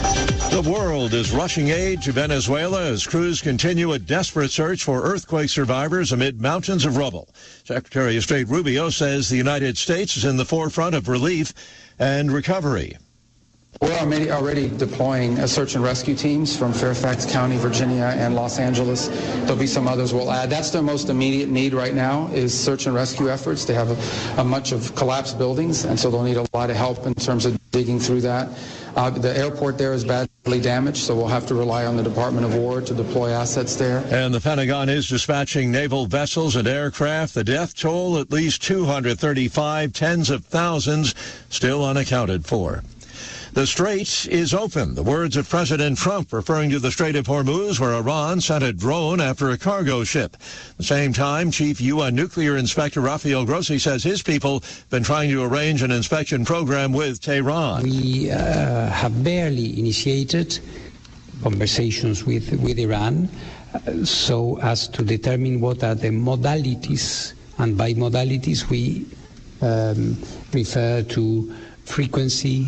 The world is rushing aid to Venezuela as crews continue a desperate search for earthquake survivors amid mountains of rubble. Secretary of State Rubio says the United States is in the forefront of relief and recovery. We're already, already deploying uh, search and rescue teams from Fairfax County, Virginia, and Los Angeles. There'll be some others we'll add. That's their most immediate need right now is search and rescue efforts. They have a, a much of collapsed buildings, and so they'll need a lot of help in terms of digging through that. Uh, the airport there is badly damaged, so we'll have to rely on the Department of War to deploy assets there. And the Pentagon is dispatching naval vessels and aircraft. The death toll, at least two hundred thirty-five, tens of thousands still unaccounted for. The Strait is open. The words of President Trump referring to the Strait of Hormuz, where Iran sent a drone after a cargo ship. At the same time, Chief U N Nuclear Inspector Rafael Grossi says his people have been trying to arrange an inspection program with Tehran. We uh, have barely initiated conversations with, with Iran uh, so as to determine what are the modalities, and by modalities we um, refer to frequency,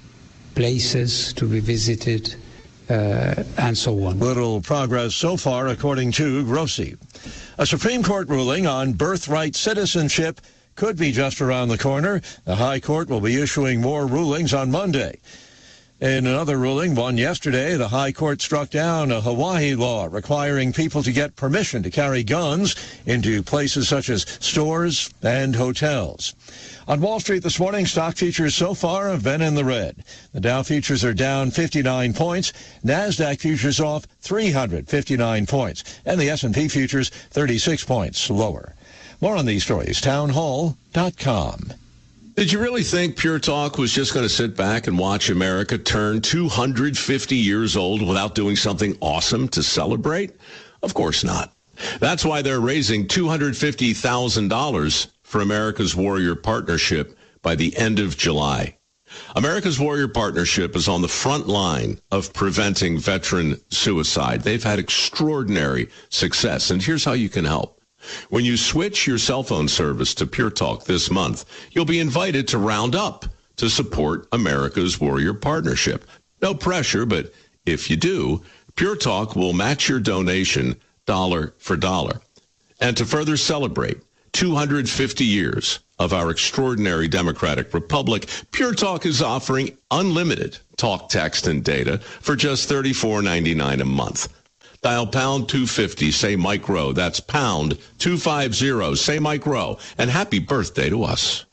places to be visited, uh, and so on. Little progress so far, according to Grossi. A Supreme Court ruling on birthright citizenship could be just around the corner. The High Court will be issuing more rulings on Monday. In another ruling, one yesterday, the High Court struck down a Hawaii law requiring people to get permission to carry guns into places such as stores and hotels. On Wall Street this morning, stock futures so far have been in the red. The Dow futures are down fifty-nine points, NASDAQ futures off three hundred fifty-nine points, and the S and P futures thirty-six points lower. More on these stories, town hall dot com. Did you really think Pure Talk was just going to sit back and watch America turn two hundred fifty years old without doing something awesome to celebrate? Of course not. That's why they're raising two hundred fifty thousand dollars for America's Warrior Partnership by the end of July. America's Warrior Partnership is on the front line of preventing veteran suicide. They've had extraordinary success, and here's how you can help. When you switch your cell phone service to Pure Talk this month, you'll be invited to round up to support America's Warrior Partnership. No pressure, but if you do, Pure Talk will match your donation dollar for dollar. And to further celebrate two hundred fifty years of our extraordinary democratic republic, Pure Talk is offering unlimited talk, text, and data for just thirty-four ninety-nine a month. Dial pound two fifty, say Mike Rowe. That's pound two fifty, say Mike Rowe. And happy birthday to us.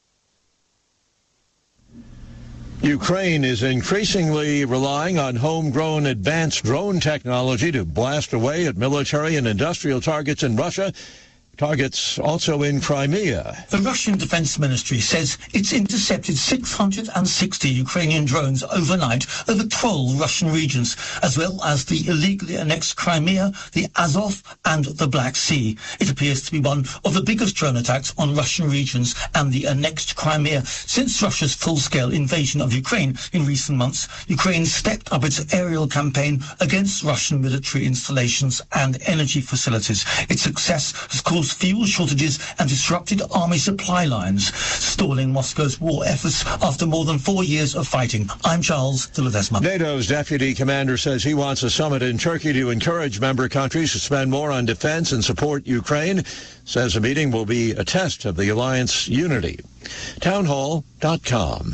Ukraine is increasingly relying on homegrown advanced drone technology to blast away at military and industrial targets in Russia. Targets also in Crimea. The Russian Defense Ministry says it's intercepted six hundred sixty Ukrainian drones overnight over twelve Russian regions, as well as the illegally annexed Crimea, the Azov, and the Black Sea. It appears to be one of the biggest drone attacks on Russian regions and the annexed Crimea since Russia's full-scale invasion of Ukraine in recent months. Ukraine stepped up its aerial campaign against Russian military installations and energy facilities. Its success has caused fuel shortages and disrupted army supply lines, stalling Moscow's war efforts after more than four years of fighting. I'm Charles de Ledesma. NATO's deputy commander says he wants a summit in Turkey to encourage member countries to spend more on defense and support Ukraine. Says the meeting will be a test of the alliance unity. town hall dot com.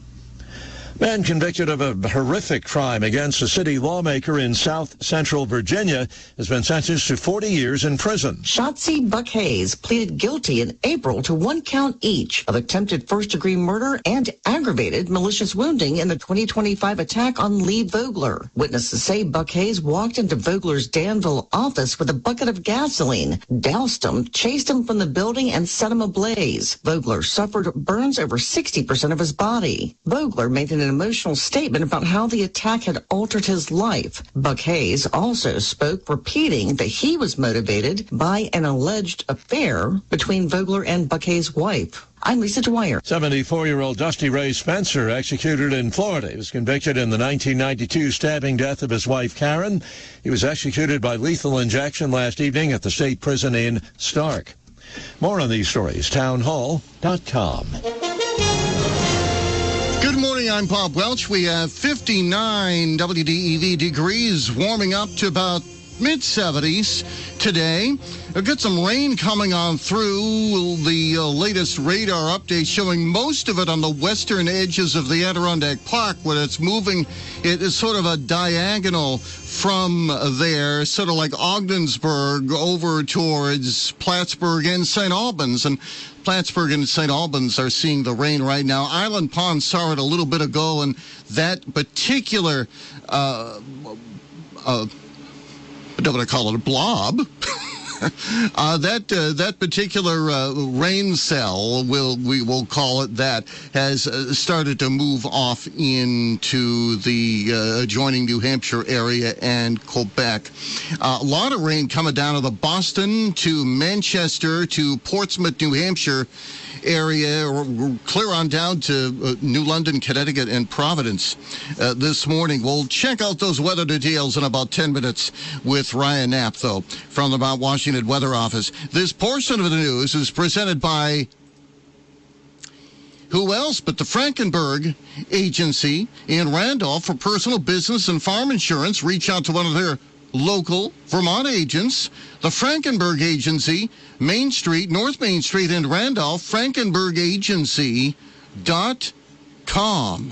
Man convicted of a horrific crime against a city lawmaker in South Central Virginia has been sentenced to forty years in prison. Shotzi Buck Hayes pleaded guilty in April to one count each of attempted first-degree murder and aggravated malicious wounding in the twenty twenty-five attack on Lee Vogler. Witnesses say Buck Hayes walked into Vogler's Danville office with a bucket of gasoline, doused him, chased him from the building, and set him ablaze. Vogler suffered burns over sixty percent of his body. Vogler made an emotional statement about how the attack had altered his life. Buck Hayes also spoke, repeating that he was motivated by an alleged affair between Vogler and Buck Hayes' wife. I'm Lisa Dwyer. seventy-four-year-old Dusty Ray Spencer, executed in Florida. He was convicted in the nineteen ninety-two stabbing death of his wife, Karen. He was executed by lethal injection last evening at the state prison in Stark. More on these stories, town hall dot com. Good morning, I'm Bob Welch. We have fifty-nine W D E V degrees, warming up to about mid seventies today. We've got some rain coming on through. The uh, latest radar update showing most of it on the western edges of the Adirondack Park. When it's moving, it is sort of a diagonal from there, sort of like Ogdensburg over towards Plattsburgh and Saint Albans. And Plattsburgh and Saint Albans are seeing the rain right now. Island Pond saw it a little bit ago, and that particular, uh, uh, I don't want to call it a blob. Uh, that uh, that particular uh, rain cell, will we will call it that, has uh, started to move off into the uh, adjoining New Hampshire area and Quebec. Uh, a lot of rain coming down to the Boston to Manchester to Portsmouth, New Hampshire area, or clear on down to uh, New London, Connecticut, and Providence uh, this morning. We'll check out those weather details in about ten minutes with Ryan Knapp, though, from the Mount Washington Weather Office. This portion of the news is presented by who else but the Frankenberg Agency in Randolph for personal, business, and farm insurance. Reach out to one of their local Vermont agents. The Frankenberg Agency, Main Street, North Main Street in Randolph, frankenberg agency dot com.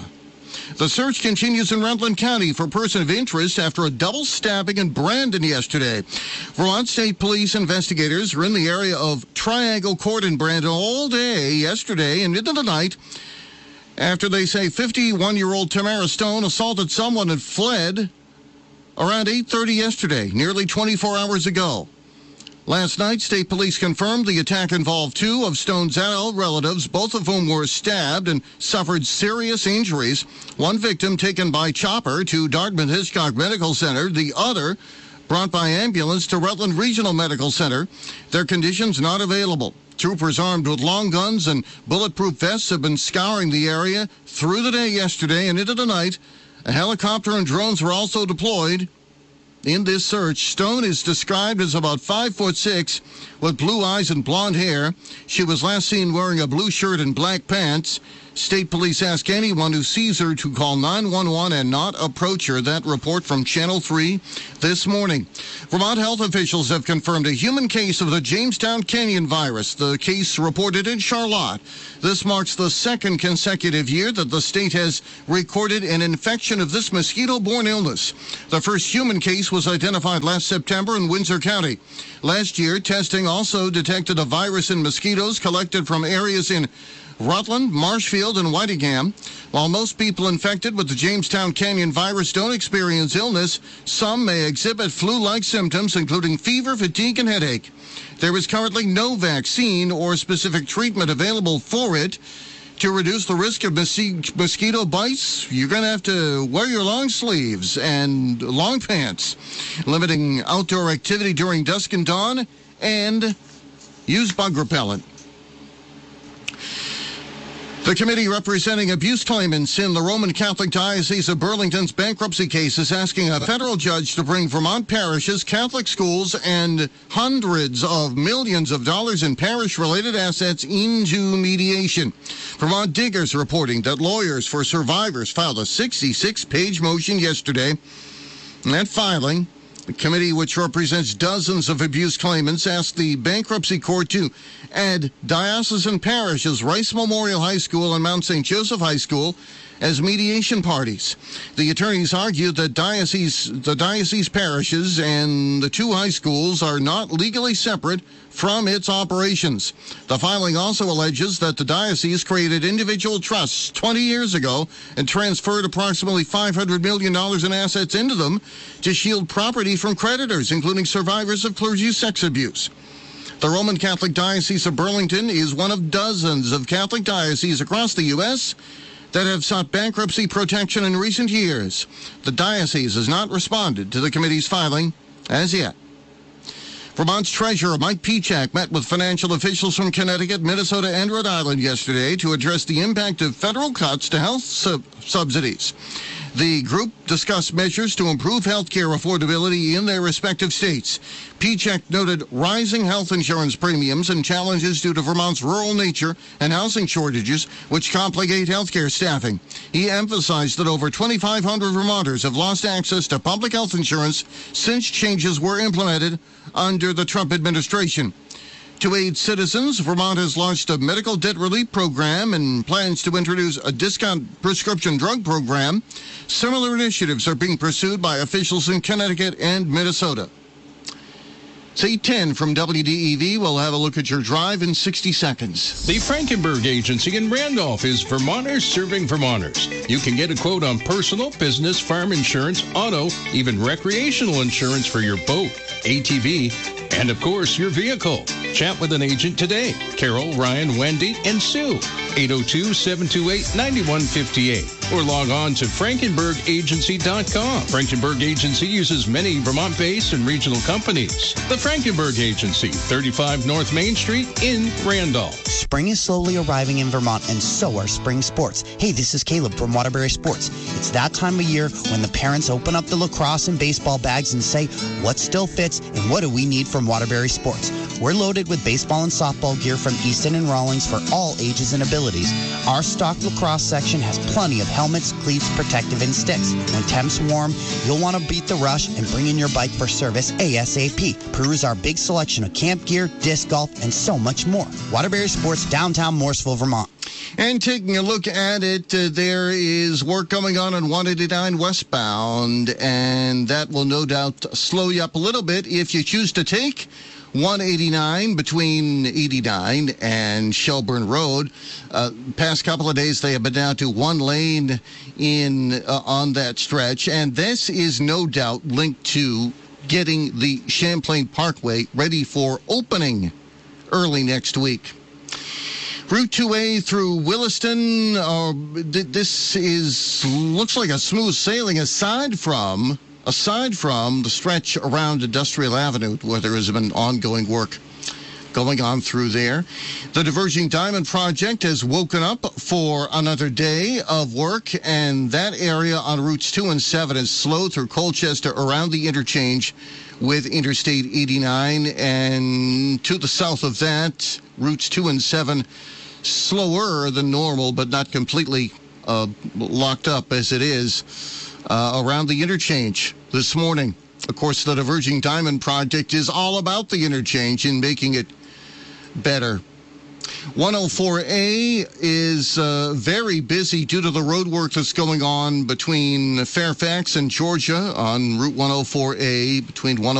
The search continues in Rutland County for a person of interest after a double stabbing in Brandon yesterday. Vermont State Police investigators were in the area of Triangle Court in Brandon all day yesterday and into the night after they say fifty-one-year-old Tamara Stone assaulted someone and fled around eight thirty yesterday, nearly twenty-four hours ago. Last night, state police confirmed the attack involved two of Stone's adult relatives, both of whom were stabbed and suffered serious injuries. One victim taken by chopper to Dartmouth-Hitchcock Medical Center, the other brought by ambulance to Rutland Regional Medical Center. Their conditions not available. Troopers armed with long guns and bulletproof vests have been scouring the area through the day yesterday and into the night. A helicopter and drones were also deployed in this search. Stone is described as about five foot six with blue eyes and blonde hair. She was last seen wearing a blue shirt and black pants. State police ask anyone who sees her to call nine one one and not approach her. That report from Channel three this morning. Vermont health officials have confirmed a human case of the Jamestown Canyon virus. The case reported in Charlotte. This marks the second consecutive year that the state has recorded an infection of this mosquito-borne illness. The first human case was identified last September in Windsor County. Last year, testing also detected a virus in mosquitoes collected from areas in Rutland, Marshfield, and Whitingham. While most people infected with the Jamestown Canyon virus don't experience illness, some may exhibit flu-like symptoms, including fever, fatigue, and headache. There is currently no vaccine or specific treatment available for it. To reduce the risk of mos- mosquito bites, you're going to have to wear your long sleeves and long pants, limiting outdoor activity during dusk and dawn, and use bug repellent. The committee representing abuse claimants in the Roman Catholic Diocese of Burlington's bankruptcy case is asking a federal judge to bring Vermont parishes, Catholic schools, and hundreds of millions of dollars in parish-related assets into mediation. Vermont Diggers reporting that lawyers for survivors filed a sixty-six page motion yesterday. In that filing, the committee, which represents dozens of abuse claimants, asked the bankruptcy court to add diocesan parishes, Rice Memorial High School and Mount Saint Joseph High School, as mediation parties. The attorneys argued that diocese, the diocese parishes and the two high schools are not legally separate from its operations. The filing also alleges that the diocese created individual trusts twenty years ago and transferred approximately five hundred million dollars in assets into them to shield property from creditors, including survivors of clergy sex abuse. The Roman Catholic Diocese of Burlington is one of dozens of Catholic dioceses across the U S that have sought bankruptcy protection in recent years. The diocese has not responded to the committee's filing as yet. Vermont's Treasurer Mike Pichak met with financial officials from Connecticut, Minnesota, and Rhode Island yesterday to address the impact of federal cuts to health sub- subsidies. The group discussed measures to improve health care affordability in their respective states. Pichak noted rising health insurance premiums and challenges due to Vermont's rural nature and housing shortages, which complicate health care staffing. He emphasized that over twenty-five hundred Vermonters have lost access to public health insurance since changes were implemented under the Trump administration. To aid citizens, Vermont has launched a medical debt relief program and plans to introduce a discount prescription drug program. Similar initiatives are being pursued by officials in Connecticut and Minnesota. It's eight ten from W D E V. We'll have a look at your drive in sixty seconds. The Frankenberg Agency in Randolph is Vermonters serving Vermonters. You can get a quote on personal, business, farm insurance, auto, even recreational insurance for your boat, A T V, and of course your vehicle. Chat with an agent today. Carol, Ryan, Wendy, and Sue. eight oh two, seven two eight, nine one five eight. Or log on to frankenberg agency dot com. Frankenberg Agency uses many Vermont-based and regional companies. The Frankenberg Agency, thirty-five North Main Street in Randolph. Spring is slowly arriving in Vermont, and so are spring sports. Hey, this is Caleb from Waterbury Sports. It's that time of year when the parents open up the lacrosse and baseball bags and say, what still fits and what do we need from Waterbury Sports? We're loaded with baseball and softball gear from Easton and Rawlings for all ages and abilities. Our stock lacrosse section has plenty of helmets, cleats, protective, and sticks. When temps warm, you'll want to beat the rush and bring in your bike for service ASAP. Peruse our big selection of camp gear, disc golf, and so much more. Waterbury Sports, downtown Morrisville, Vermont. And taking a look at it, uh, there is work going on on one eighty-nine westbound, and that will no doubt slow you up a little bit if you choose to take one eighty-nine between eighty-nine and Shelburne Road. Uh, past couple of days, they have been down to one lane in uh, on that stretch, and this is no doubt linked to getting the Champlain Parkway ready for opening early next week. Route two A through Williston, uh, this is looks like a smooth sailing aside from aside from the stretch around Industrial Avenue, where there has been ongoing work going on through there. The Diverging Diamond Project has woken up for another day of work, and that area on routes two and seven is slow through Colchester around the interchange with Interstate eighty-nine, and to the south of that, routes two and seven slower than normal, but not completely uh, locked up as it is uh, around the interchange this morning. Of course, the Diverging Diamond Project is all about the interchange and making it better. one oh four A is uh, very busy due to the road work that's going on between Fairfax and Georgia on Route one oh four A between one